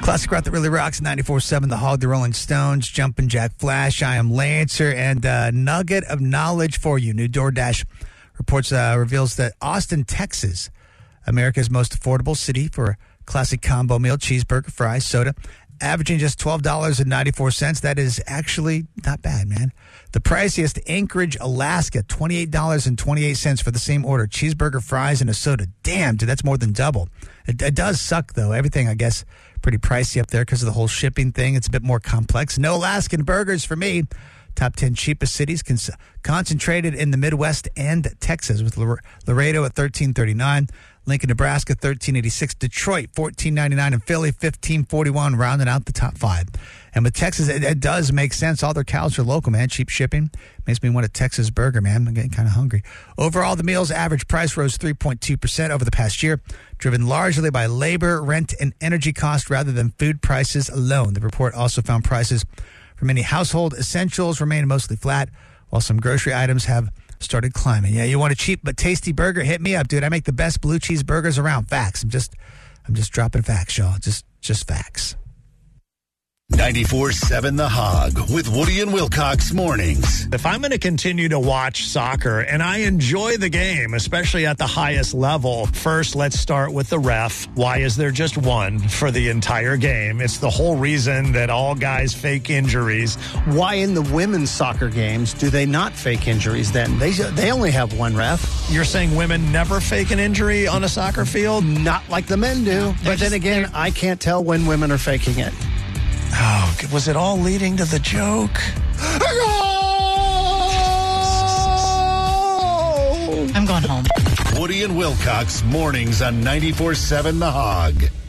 Classic rock that really rocks. 94.7 The Hog, the Rolling Stones, Jumpin' Jack Flash. I am Lancer, and a nugget of knowledge for you. New DoorDash reports reveals that Austin, Texas, America's most affordable city for a classic combo meal, cheeseburger, fries, soda, averaging just $12.94. That is actually not bad, man. The priciest, Anchorage, Alaska, $28.28 for the same order. Cheeseburger, fries, and a soda. Damn, dude, that's more than double. It does suck, though. Everything, I guess, pretty pricey up there because of the whole shipping thing. It's a bit more complex. No Alaskan burgers for me. Top 10 cheapest cities concentrated in the Midwest and Texas, with Laredo at $13.39, Lincoln, Nebraska, $13.86, Detroit, $14.99, and Philly, $15.41, rounding out the top five. And with Texas, it does make sense. All their cows are local, man. Cheap shipping makes me want a Texas burger, man. I'm getting kind of hungry. Overall, the meal's average price rose 3.2% over the past year, driven largely by labor, rent, and energy costs rather than food prices alone. The report also found prices for many household essentials remain mostly flat, while some grocery items have started climbing. Yeah, you want a cheap but tasty burger? Hit me up, dude. I make the best blue cheese burgers around. Facts. I'm just dropping facts, y'all. Just facts. 94.7 The Hog with Woody and Wilcox mornings. If I'm going to continue to watch soccer, and I enjoy the game, especially at the highest level, first let's start with the ref. Why is there just one for the entire game? It's the whole reason that all guys fake injuries. Why in the women's soccer games do they not fake injuries then? They only have one ref. You're saying women never fake an injury on a soccer field? Not like the men do. But then again, I can't tell when women are faking it. Oh, was it all leading to the joke? I'm going home. Woody and Wilcox mornings on 94.7 The Hog.